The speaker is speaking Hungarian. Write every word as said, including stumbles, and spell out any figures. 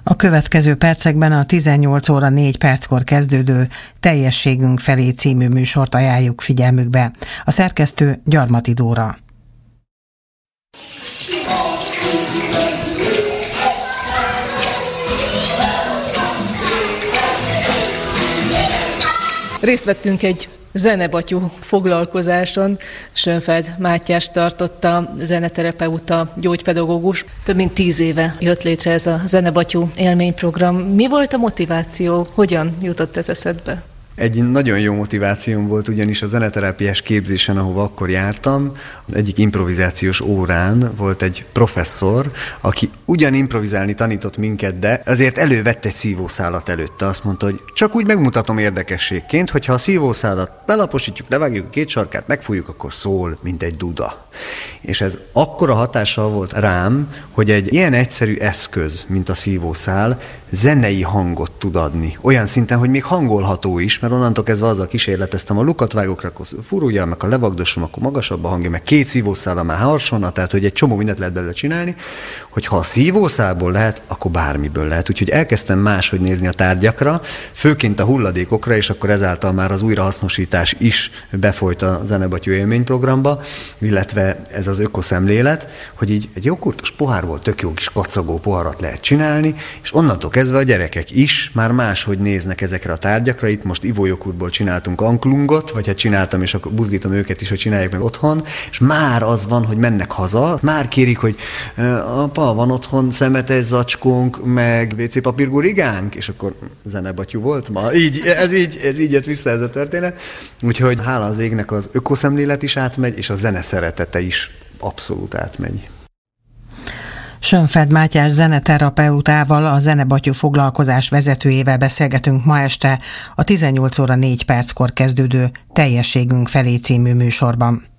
A következő percekben a tizennyolc óra négy perckor kezdődő Teljességünk felé című műsort ajánljuk figyelmükbe. A szerkesztő Gyarmati Dóra. Részt vettünk egy zenebatyú foglalkozáson. Sönfeld Mátyás tartotta, zeneterapeuta, gyógypedagógus. Több mint tíz éve jött létre ez a zenebatyú élményprogram. Mi volt a motiváció? Hogyan jutott ez eszedbe? Egy nagyon jó motivációm volt ugyanis a zeneterápiás képzésen, ahova akkor jártam. Az egyik improvizációs órán volt egy professzor, aki ugyan improvizálni tanított minket, de azért elővette egy szívószálat előtte. Azt mondta, hogy csak úgy megmutatom érdekességként, hogyha a szívószálat lelaposítjuk, levágjuk a két sarkát, megfújjuk, akkor szól, mint egy duda. És ez akkora hatással volt rám, hogy egy ilyen egyszerű eszköz, mint a szívószál, zenei hangot tud adni. Olyan szinten, hogy még hangolható is, mert onnantól kezdve azzal kísérleteztem, a lukat vágok, akkor furulja, meg a levagdosom, akkor magasabb a hangja, meg két szívószállal már harsonna, tehát hogy egy csomó mindent lehet belőle csinálni, hogy ha a szívószálból lehet, akkor bármiből lehet. Úgyhogy elkezdtem máshogy nézni a tárgyakra, főként a hulladékokra, és akkor ezáltal már az újrahasznosítás is befolyt a zenebatyú élményprogramba, illetve ez az ökoszemlélet, hogy így egy jó kurtos pohárból tök jó kis kacagó poharat lehet csinálni, és onnantól kezdve a gyerekek is már máshogy néznek ezekre a tárgyakra. Itt most ivójoghurtból csináltunk anklungot, vagy hát csináltam, és akkor buzdítom őket is, hogy csinálják meg otthon, és már az van, hogy mennek haza, már kérik, hogy apa, van otthon szemetes zacskónk, meg vé cé papírgurigánk, és akkor zenebatyú volt ma. Így, ez, így, ez így jött vissza ez a történet. Úgyhogy hála az égnek az ökoszemlélet is átmegy, és a zene szeretete is abszolút átmegy. Sönfeld Mátyás zeneterapeutával, a zenebatyú foglalkozás vezetőjével beszélgetünk ma este a tizennyolc óra négy perckor kezdődő Teljességünk felé című műsorban.